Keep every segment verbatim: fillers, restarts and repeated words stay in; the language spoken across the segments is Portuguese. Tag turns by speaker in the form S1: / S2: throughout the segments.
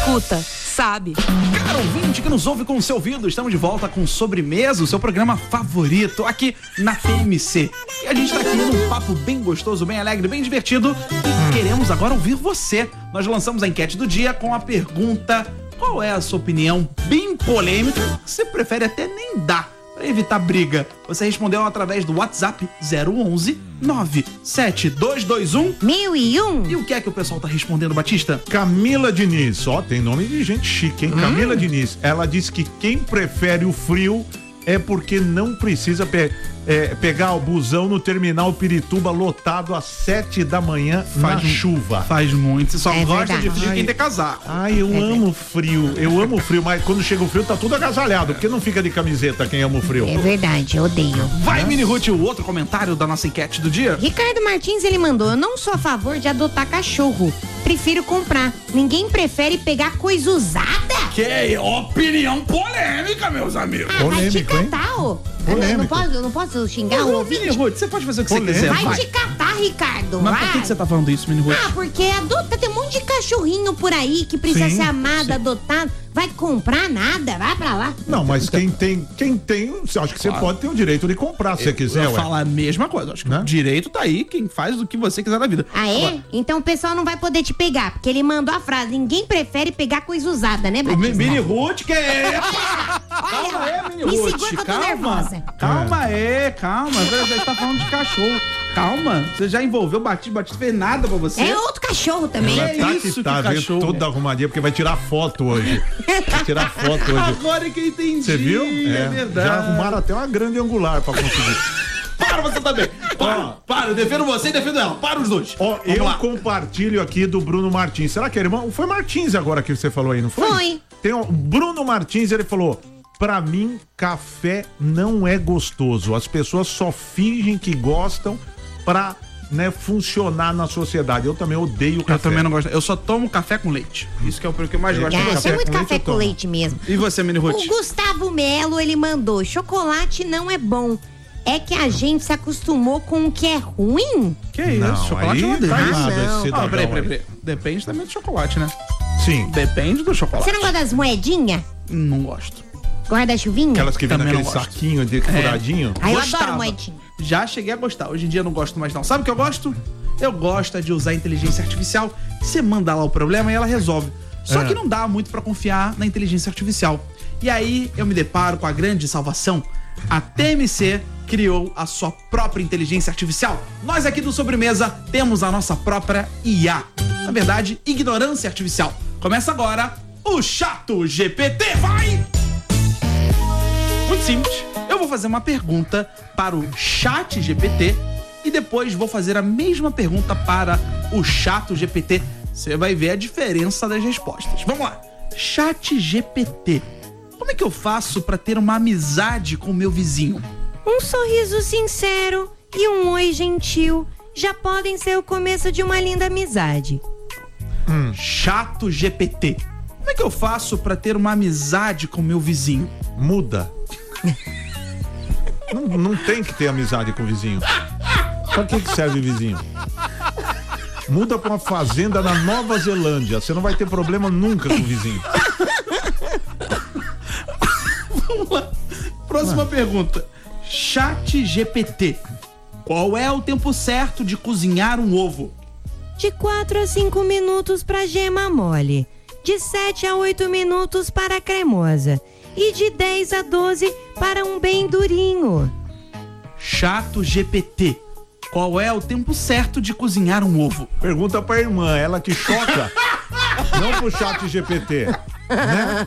S1: escuta, sabe.
S2: Caro ouvinte que nos ouve com o seu ouvido, estamos de volta com Sobremesa, o seu programa favorito aqui na T M C. E a gente tá aqui num papo bem gostoso, bem alegre, bem divertido e queremos agora ouvir você. Nós lançamos a enquete do dia com a pergunta: qual é a sua opinião bem polêmica que você prefere até nem dar para evitar briga? Você respondeu através do WhatsApp zero onze nove sete dois dois um
S3: mil e um.
S2: E o que é que o pessoal tá respondendo, Batista?
S4: Camila Diniz, ó, tem nome de gente chique, hein? Hum. Camila Diniz, ela disse que quem prefere o frio é porque não precisa pe é, pegar o busão no terminal Pirituba lotado às sete da manhã faz na chuva.
S2: Faz muito, você só
S3: é
S2: gosta
S3: verdade.
S2: de frio
S4: Ai,
S2: quem tem casaco.
S4: Ai, eu
S3: é
S4: amo frio, eu amo frio, mas quando chega o frio tá tudo agasalhado, porque não fica de camiseta quem ama o frio.
S3: É verdade, eu odeio.
S2: Vai, Mini Ruth, o outro comentário da nossa enquete do dia.
S3: Ricardo Martins, ele mandou: eu não sou a favor de adotar cachorro, prefiro comprar. Ninguém prefere pegar coisa usada?
S2: Que opinião polêmica, meus amigos.
S3: Ah, vai te
S4: Polêmico, hein?
S3: catar, ô.
S4: Polêmico.
S3: Não posso, não posso xingar o
S2: Ô,
S3: ouvinte?
S2: Mini Ruth, você pode fazer o que
S4: Polêmico.
S2: você quiser.
S3: Vai
S2: Vai.
S3: te catar, Ricardo.
S2: Mas
S3: vai.
S2: por que, que você tá falando isso, Mini Ruth?
S3: Ah, porque adota, tem um monte de cachorrinho por aí que precisa
S4: Sim,
S3: ser amado, adotado. Vai comprar nada, vai pra lá.
S4: Não, mas quem tem, quem tem, acho que você
S2: Claro.
S4: pode ter o direito de comprar se você quiser,
S2: Eu
S4: ué.
S2: falo a mesma coisa. Acho que
S4: Né?
S2: o direito tá aí, quem faz o que você quiser da vida.
S3: Ah, é?
S2: Agora,
S3: Então o pessoal não vai poder te pegar, porque ele mandou a frase: ninguém prefere pegar coisa usada, né,
S2: o Mi-
S3: Batista?
S2: Mini Ruth, que é? Calma aí, Mini
S3: me
S2: Ruth.
S3: segura que eu tô
S2: calma.
S3: nervosa.
S2: Calma aí, calma. Você já tá falando de cachorro. Calma. Você já envolveu o Batista. O Batista fez nada pra você.
S3: É outro cachorro também.
S4: Ela
S2: É
S4: tá
S2: isso
S4: que tá,
S2: que
S4: viu?
S2: cachorro.
S4: Toda arrumadinha, porque vai tirar foto hoje. Vai tirar foto hoje.
S2: Agora que eu entendi.
S4: Você viu?
S2: É, verdade.
S4: Já arrumaram até uma grande angular pra conseguir.
S2: Para você também. Para, para. Eu defendo você e defendo ela. Para os dois.
S4: Ó,
S2: Vamos
S4: eu
S2: lá.
S4: compartilho aqui do Bruno Martins. Será que é irmão? Foi Martins agora que você falou aí, não foi?
S3: Foi.
S4: Tem o Bruno Martins, ele falou: pra mim, café não é gostoso. As pessoas só fingem que gostam pra, né, funcionar na sociedade. Eu também odeio café.
S2: Eu também não gosto. Eu só tomo café com leite. Isso que é o que eu mais gosto.
S3: Ah,
S2: de
S3: isso é
S2: café.
S3: muito
S4: com
S3: café
S4: leite eu
S3: com
S4: tomo.
S3: leite mesmo.
S2: E você, Mini Ruth?
S3: O Gustavo Melo, ele mandou: chocolate não é bom. É que a gente se acostumou com o que é ruim?
S2: Que isso?
S4: Não,
S2: chocolate
S4: aí
S2: é uma
S4: tá
S2: delícia.
S4: errado esse
S3: não.
S4: cidadão
S2: Ah, peraí, peraí,
S4: aí.
S2: peraí. Depende também do chocolate, né?
S4: Sim.
S2: Depende do chocolate.
S3: Você não gosta das moedinhas?
S2: Não gosto.
S3: Guarda-chuvinha?
S4: Aquelas que vem
S2: Também
S4: naquele
S2: não gosto.
S4: saquinho de furadinho.
S3: Ah, eu
S2: Gostava.
S3: adoro moedinha.
S2: Já cheguei a gostar. Hoje em dia eu não gosto mais não. Sabe o que eu gosto? Eu gosto de usar a inteligência artificial. Você manda lá o problema e ela resolve. Só
S4: É.
S2: que não dá muito pra confiar na inteligência artificial. E aí eu me deparo com a grande salvação. A T M C criou a sua própria inteligência artificial. Nós aqui do Sobremesa temos a nossa própria I A. Na verdade, ignorância artificial. Começa agora o Chato G P T. Vai! Muito simples. Eu vou fazer uma pergunta para o Chat G P T e depois vou fazer a mesma pergunta para o Chato G P T. Você vai ver a diferença das respostas. Vamos lá. Chat G P T. Como é que eu faço para ter uma amizade com o meu vizinho?
S3: Um sorriso sincero e um oi gentil já podem ser o começo de uma linda amizade.
S2: Chato G P T. Como é que eu faço para ter uma amizade com o meu vizinho?
S4: Muda. não, não tem que ter amizade com o vizinho. Pra que, que serve vizinho? Muda pra uma fazenda na Nova Zelândia. Você não vai ter problema nunca com o vizinho.
S2: Vamos lá. Próxima pergunta. Chat G P T. Qual é o tempo certo de cozinhar um ovo?
S3: De quatro a cinco minutos para gema mole, de sete a oito minutos para a cremosa e de dez a doze para um bem durinho.
S2: Chato G P T. Qual é o tempo certo de cozinhar um ovo?
S4: Pergunta pra irmã, ela que choca. Não pro chat G P T. Né?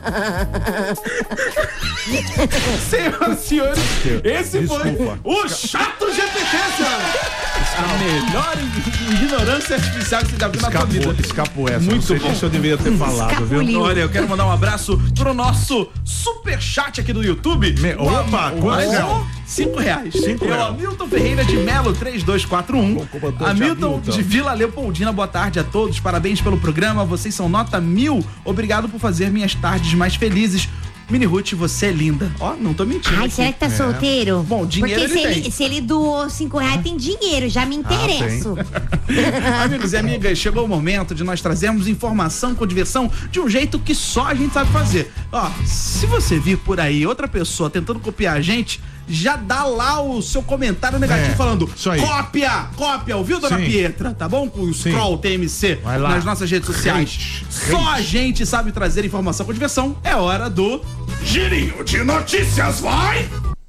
S2: Senhoras e senhores, esse
S4: Desculpa.
S2: foi o Chato G P T, senhora. A melhor ignorância artificial que você já viu na sua vida.
S4: Escapou, escapou essa.
S2: Muito
S4: não sei
S2: bom.
S4: nem se eu devia ter falado, viu?
S3: Escapuliu.
S2: Olha, eu quero mandar um abraço pro nosso super chat aqui do YouTube.
S4: Me- opa,
S2: O- o-
S4: quanto
S2: mais
S4: é?
S2: um, Cinco reais.
S4: Cinco
S2: E o
S4: reais.
S2: Hamilton Ferreira de Melo três dois quatro um.
S4: Bom, comandante
S2: Hamilton
S4: Hamilton.
S2: de Vila Leopoldina, boa tarde a todos. Parabéns pelo programa. Vocês são nota mil. Obrigado por fazer minhas tardes mais felizes. Mini Ruth, você é linda. Ó, não tô mentindo.
S3: Ai,
S2: aqui.
S3: será que tá solteiro?
S2: Bom, dinheiro
S3: Porque se
S2: ele
S3: ele,
S2: tem.
S3: se ele doou cinco reais, tem dinheiro, já me interesso.
S2: Amigos e amigas, chegou o momento de nós trazermos informação com diversão de um jeito que só a gente sabe fazer. Ó, se você vir por aí outra pessoa tentando copiar a gente, já dá lá o seu comentário negativo
S4: É,
S2: falando
S4: isso aí.
S2: cópia, cópia, ouviu, dona
S4: Sim.
S2: Pietra? Tá bom? Com o
S4: Sim.
S2: Scroll T M C
S4: Vai lá.
S2: nas nossas redes sociais.
S4: Hate,
S2: Só a gente sabe trazer informação com diversão. É hora do Girinho de Notícias, vai!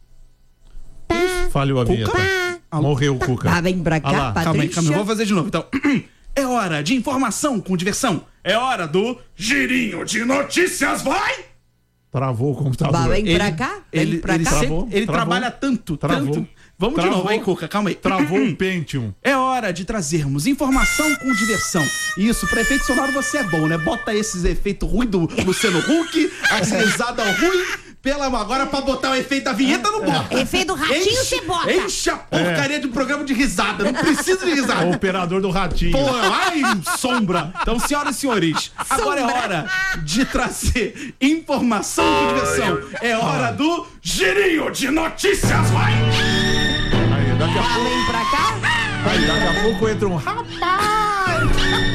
S4: Falhou a vinheta. Morreu o Cuca.
S3: Tá, vem pra cá,
S4: Ah lá.
S3: Patrícia.
S2: Calma aí, calma aí, vou fazer de novo. Então, é hora de informação com diversão. É hora do Girinho de Notícias, vai!
S4: Travou o computador.
S3: Bah, vem pra cá, vem
S2: ele,
S3: pra
S2: ele,
S3: cá.
S2: sempre-
S4: Travou,
S2: ele
S4: travou.
S2: trabalha tanto,
S4: Travou.
S2: tanto. Vamos
S4: Travou.
S2: de novo, hein, Cuca, calma aí.
S4: Travou o Pentium.
S2: É hora de trazermos informação com diversão. Isso, pra efeito sonoro você é bom, né? Bota esses efeitos ruins do Luciano Huck, as risadas ruins. Pela, agora pra botar o efeito da vinheta, não bota.
S3: Efeito do ratinho você bota.
S2: Enche a porcaria de um programa de risada. Não precisa de risada.
S4: O operador do ratinho.
S2: Pô, ai, sombra. Então, senhoras e senhores, agora é hora de trazer informação com diversão. É hora do Girinho de Notícias, vai!
S4: Aí, daqui a
S3: Tá,
S4: pouco,
S3: vem pra cá.
S4: aí, daqui a pouco entra um rapaz.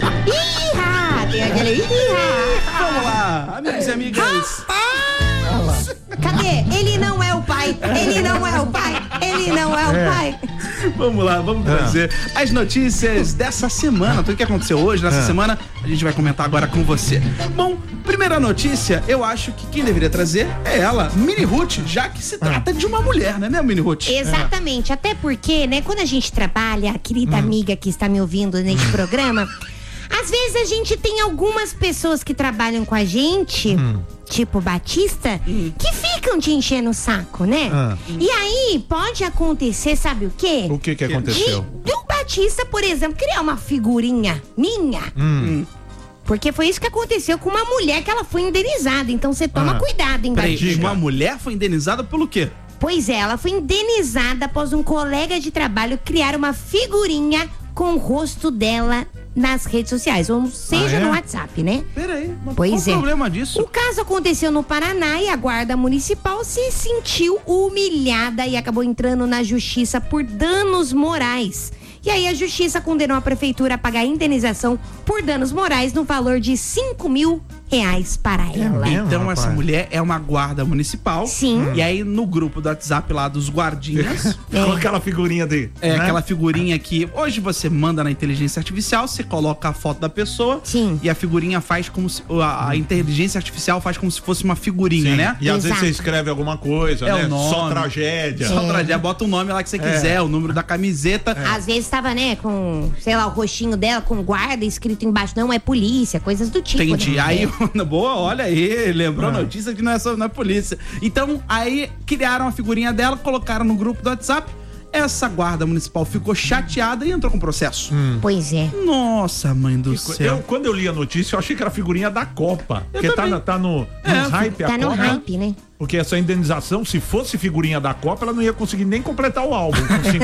S3: Ih, tem aquele ih.
S2: Vamos lá, amigos e amigas.
S3: Cadê? Ele não é o pai. Ele não é o pai. Ele não é o
S4: É.
S3: pai.
S2: Vamos lá, vamos trazer as notícias dessa semana. Tudo que aconteceu hoje, nessa
S4: É.
S2: semana, a gente vai comentar agora com você. Bom, primeira notícia, eu acho que quem deveria trazer é ela, Mini Ruth, já que se trata de uma mulher, né, né, Mini Ruth?
S3: Exatamente, até porque, né, quando a gente trabalha, a querida amiga que está me ouvindo neste programa, às vezes a gente tem algumas pessoas que trabalham com a gente, tipo Batista, que ficam te enchendo o saco, né?
S4: Ah.
S3: E aí pode acontecer, sabe o quê?
S4: O que que
S3: De,
S4: aconteceu?
S3: do Batista, por exemplo, criar uma figurinha minha. Porque foi isso que aconteceu com uma mulher que ela foi indenizada. Então você toma
S4: Ah.
S3: cuidado, hein,
S2: Peraí,
S3: Batista?
S2: uma mulher foi indenizada pelo quê?
S3: Pois é, ela foi indenizada após um colega de trabalho criar uma figurinha com o rosto dela nas redes sociais, ou seja,
S4: Ah, é?
S3: no WhatsApp, né?
S2: Peraí, mas
S3: Pois
S2: qual
S3: é.
S2: o problema disso?
S3: O caso aconteceu no Paraná e a guarda municipal se sentiu humilhada e acabou entrando na justiça por danos morais. E aí a justiça condenou a prefeitura a pagar indenização por danos morais no valor de cinco mil reais para ela.
S4: mesmo?
S2: Então,
S4: rapaz.
S2: essa mulher é uma guarda municipal.
S3: Sim.
S2: E aí, no grupo do WhatsApp lá dos guardinhas,
S4: Com aquela figurinha de.
S2: é
S4: né?
S2: aquela figurinha que hoje você manda na inteligência artificial, você coloca a foto da pessoa.
S3: Sim.
S2: E a figurinha faz como se. A, a inteligência artificial faz como se fosse uma figurinha,
S4: Sim.
S2: né?
S4: E às vezes
S3: Exato.
S4: você escreve alguma coisa,
S2: É
S4: né?
S2: o nome.
S4: Só tragédia.
S2: Só tragédia, bota o nome lá que você quiser, o número da camiseta.
S3: Às vezes tava, né, com, sei lá, o rostinho dela com guarda escrito embaixo, não é polícia, coisas do tipo.
S2: Entendi.
S3: né?
S2: Aí, boa, olha aí, lembrou
S4: Ah.
S2: a notícia que não é só na polícia. Então, aí criaram a figurinha dela, colocaram no grupo do WhatsApp. Essa guarda municipal ficou chateada e entrou com processo.
S3: Pois é.
S2: Nossa, mãe do
S4: Eu,
S2: céu.
S4: quando eu li a notícia, eu achei que era figurinha da Copa.
S2: Eu
S4: Porque tá,
S2: também.
S4: na- tá no, no
S2: É,
S4: hype a
S3: Tá no
S4: Copa.
S3: hype, né?
S4: Porque essa indenização, se fosse figurinha da Copa, ela não ia conseguir nem completar o álbum com cinco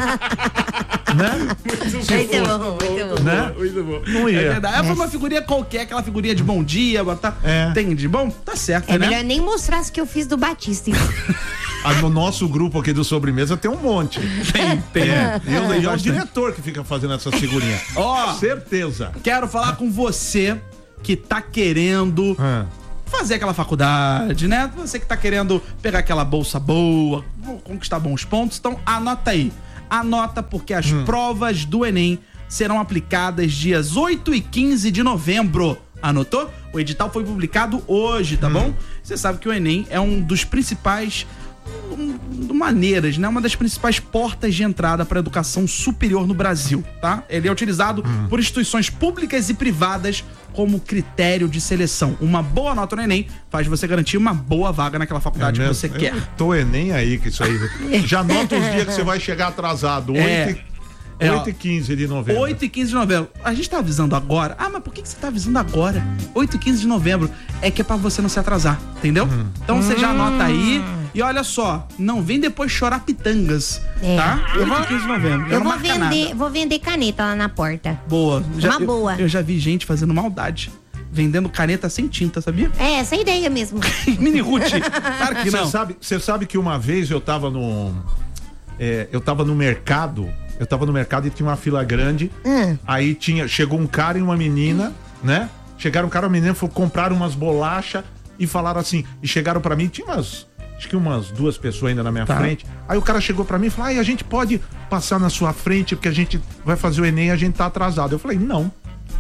S4: pontos. Né?
S3: Muito bom, muito bom.
S4: Né?
S2: Muito bom.
S4: Não
S2: É
S4: ia.
S2: verdade. Foi uma figurinha qualquer, aquela figurinha de bom dia, botar.
S4: É.
S2: Entendi. Bom, tá certo,
S3: É
S2: né?
S3: melhor nem mostrar as que eu fiz do Batista.
S4: Ah, no nosso grupo aqui do Sobremesa tem um monte.
S2: Tem, tem.
S4: É, e, o- e é o
S2: bastante.
S4: diretor que fica fazendo essas figurinhas.
S2: Ó.
S4: Certeza.
S2: Quero falar com você que tá querendo
S4: Ah.
S2: fazer aquela faculdade, né? Você que tá querendo pegar aquela bolsa boa, conquistar bons pontos, então anota aí. Anota porque as provas do Enem serão aplicadas dias oito e quinze de novembro. Anotou? O edital foi publicado hoje, tá bom? Você sabe que o Enem é um dos principais um, maneiras, né? Uma das principais portas de entrada para a educação superior no Brasil, tá? Ele é utilizado por instituições públicas e privadas como critério de seleção. Uma boa nota no Enem faz você garantir uma boa vaga naquela faculdade
S4: É
S2: que
S4: mesmo?
S2: você quer.
S4: Eu tô é nem aí com isso aí. Já nota os dias que você vai chegar atrasado.
S2: É.
S4: oito
S2: É, ó.
S4: e quinze de novembro.
S2: oito e quinze de novembro. A gente tá avisando agora. Ah, mas por que, que você tá avisando agora? oito e quinze de novembro. É que é pra você não se atrasar, entendeu? Então você já anota aí. E olha só, não vem depois chorar pitangas,
S3: É.
S2: tá? oito e quinze de novembro.
S3: Eu
S2: não
S3: vou
S2: marca
S3: vender,
S2: nada.
S3: vou vender caneta lá na porta.
S2: Boa.
S3: Uma
S2: eu,
S3: boa.
S2: Eu já vi gente fazendo maldade. vendendo caneta sem tinta, sabia?
S3: É, essa é a ideia mesmo.
S2: Mini Ruth. Claro que não.
S4: Você sabe, você sabe que uma vez eu tava no. É, eu tava no mercado. Eu tava no mercado e tinha uma fila grande.
S3: Hum.
S4: Aí tinha, chegou um cara e uma menina, né? Chegaram um cara e uma menina, foram, compraram umas bolachas e falaram assim. E chegaram pra mim, tinha umas. Acho que umas duas pessoas ainda na minha
S2: Tá.
S4: frente. Aí o cara chegou pra mim e falou: ai, a gente pode passar na sua frente porque a gente vai fazer o Enem e a gente tá atrasado. Eu falei: não.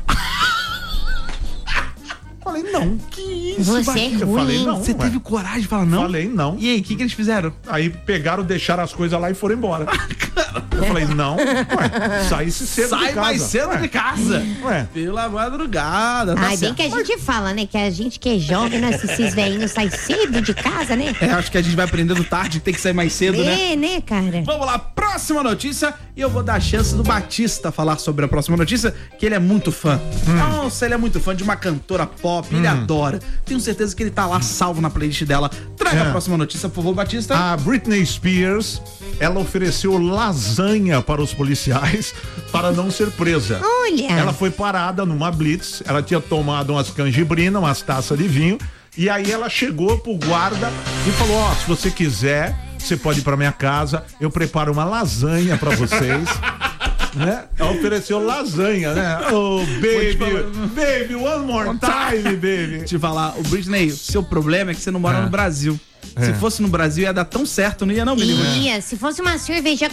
S4: Falei: não.
S2: Que isso,
S3: Você
S2: Batista?
S3: é
S4: Eu
S3: ruim.
S4: falei: não.
S2: Você
S4: ué.
S2: teve coragem de falar não?
S4: Falei: não.
S2: E aí, o que, que eles fizeram?
S4: Aí pegaram, deixaram as coisas lá e foram embora. Eu falei: não, ué, saísse cedo de
S2: Sai
S4: casa.
S2: mais cedo
S4: Ué,
S2: de casa.
S4: Ué.
S2: Pela madrugada, tá
S3: Ai, bem
S2: certo.
S3: que a gente fala, né? Que a gente que é jovem, né? Esses velhinhos saem cedo de casa, né?
S2: É, acho que a gente vai aprendendo tarde, tem que sair mais cedo, né?
S3: É, né, cara?
S2: Vamos lá, próxima notícia. E eu vou dar a chance do Batista falar sobre a próxima notícia, que ele é muito fã. Nossa, ele é muito fã de uma cantora pop, ele adora. Tenho certeza que ele tá lá salvo na playlist dela. Traga
S4: É.
S2: a próxima notícia, por favor, Batista.
S4: A Britney Spears, ela ofereceu lasanha para os policiais para não ser presa.
S3: Olha.
S4: Ela foi parada numa blitz, ela tinha tomado umas canjibrinas, umas taças de vinho, e aí ela chegou pro guarda e falou: ó, se você quiser, você pode ir pra minha casa, eu preparo uma lasanha pra vocês. Né? Ela ofereceu lasanha, né? Oh, baby, baby, one more time, baby.
S2: Te falar, o Britney, seu problema é que você não mora
S4: É.
S2: no Brasil. Se fosse no Brasil ia dar tão certo, não ia não, menino?
S3: Ia, se fosse uma cerveja